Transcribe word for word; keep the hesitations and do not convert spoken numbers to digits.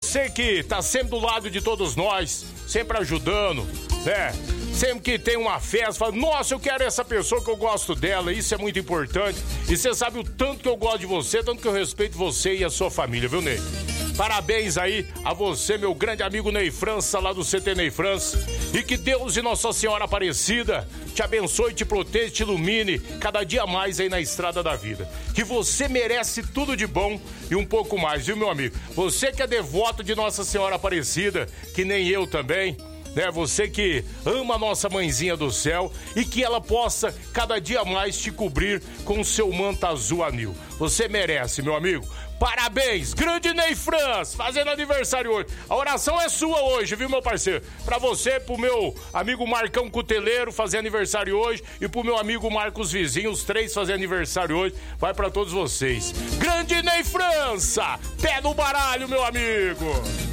você que tá sempre do lado de todos nós, sempre ajudando, né? Sempre que tem uma festa, fala, nossa, eu quero essa pessoa que eu gosto dela, isso é muito importante. E você sabe o tanto que eu gosto de você, tanto que eu respeito você e a sua família, viu, Ney? Parabéns aí a você, meu grande amigo Ney França, lá do C T Ney França. E que Deus e Nossa Senhora Aparecida te abençoe, te proteja, te ilumine cada dia mais aí na estrada da vida. Que você merece tudo de bom e um pouco mais, viu, meu amigo? Você que é devoto de Nossa Senhora Aparecida, que nem eu também, né? Você que ama a nossa mãezinha do céu e que ela possa cada dia mais te cobrir com o seu manto azul anil. Você merece, meu amigo. Parabéns, grande Ney França, fazendo aniversário hoje. A oração é sua hoje, viu, meu parceiro? Pra você, pro meu amigo Marcão Cuteleiro fazer aniversário hoje e pro meu amigo Marcos Vizinho, os três fazer aniversário hoje. Vai pra todos vocês. Grande Ney França, pé no baralho, meu amigo.